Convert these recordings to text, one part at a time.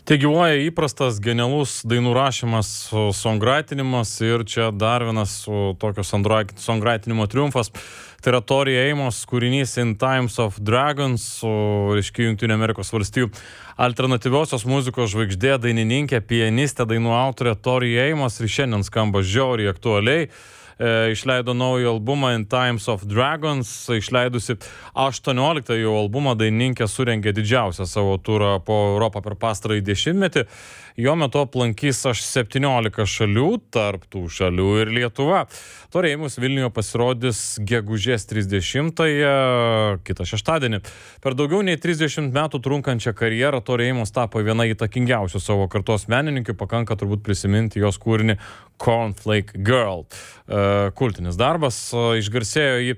Tai gyvuoja įprastas genialus dainų rašymas, songwritinimas ir čia dar vienas tokio songwritinimo triumfas. Tai yra Tori Amos kūrinys In Times of Dragons, reiškia Jungtinių Amerikos valstijų alternatyviosios muzikos žvaigždė, dainininkė, pianistė, dainų autorė Tori Amos ir šiandien skamba žiauriai aktualiai. Išleido naują albumą In Times of Dragons, išleidusi 18 jau albumą, dainininkė surengė didžiausią savo turą po Europą per pastarąjį dešimtmetį. Jo metu aplankys 17 šalių, tarp tų šalių ir Lietuva. Tori Amos Vilniuje pasirodys gegužės 30-ąją, kitą šeštadienį. Per daugiau nei 30 metų trunkančią karjerą Tori Amos tapo viena įtakingiausių savo kartos menininkių, pakanka turbūt prisiminti jos kūrinį Cornflake Girl. Kultinis darbas, išgarsėjo jį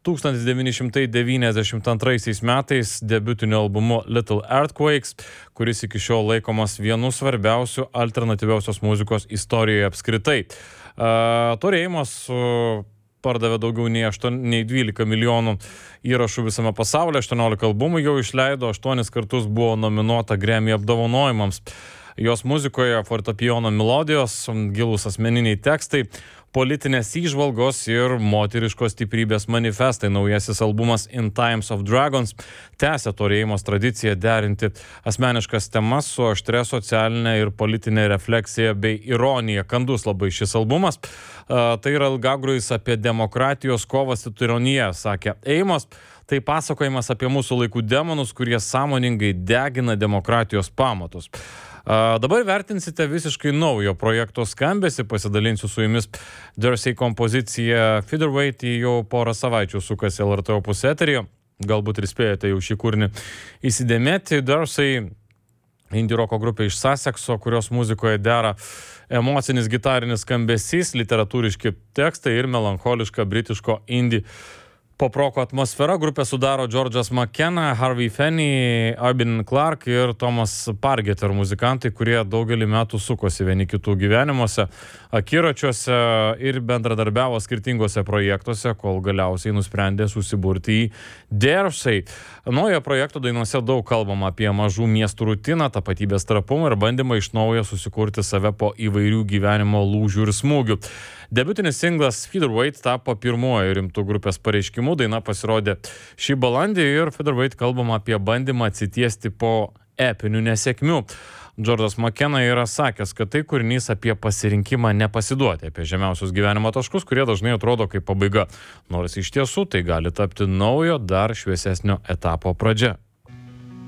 1992 metais debiutiniu albumu Little Earthquakes, kuris iki šiol laikomas vienu svarbiausių alternatyviausios muzikos istorijoje apskritai. Tori Amos pardavė daugiau nei 12 milijonų įrašų visame pasaulyje, 18 albumų jau išleido, 8 kartus buvo nominuota Grammy apdovanojimams. Jos muzikoje fortepijono melodijos, gilūs asmeniniai tekstai, politinės įžvalgos ir moteriškos stiprybės manifestai. Naujasis albumas In Times of Dragons tęsia Tori Amos tradiciją derinti asmeniškas temas su aštria socialinė ir politinė refleksija bei ironija. Kandus labai šis albumas. Tai yra ilgagrojis apie demokratijos kovą su tironija, sakė Amos. Tai pasakojimas apie mūsų laikų demonus, kurie sąmoningai degina demokratijos pamatus. Dabar vertinsite visiškai naujo projekto skambesį, pasidalinsiu su jumis Dersey kompozicija Featherweight, jau porą savaičių sukasi LRT Opus eteryje, galbūt ir spėjote jau šį kūrinį įsidėmėti. Dersey indie roko grupė iš Sussexo, kurios muzikoje dera emocinis gitarinis skambesys, literatūriški tekstai ir melancholiška britiško indie poproko atmosfera. Grupę sudaro George'as McKenna, Harvey Fenney, Albin Clark ir Thomas Pargeter, muzikantai, kurie daugelį metų sukosi vieni kitų gyvenimuose, akiračiuose ir bendradarbiavo skirtingose projektuose, kol galiausiai nusprendė susiburti į Dersey. Naujo projekto dainuose daug kalbama apie mažų miestų rutiną, tapatybės trapumą ir bandymą iš naujo susikurti save po įvairių gyvenimo lūžių ir smūgių. Debiutinis singlas Featherweight tapo pirmuoju rimtų grupės pareiškimu. Daina pasirodė šį balandį ir Featherweight kalbama apie bandymą atsitiesti po epinių nesėkmių. George'as McKenna yra sakęs, kad tai kūrinys apie pasirinkimą nepasiduoti, apie žemiausius gyvenimo taškus, kurie dažnai atrodo kaip pabaiga. Nors iš tiesų tai gali tapti naujo, dar šviesesnio etapo pradžia.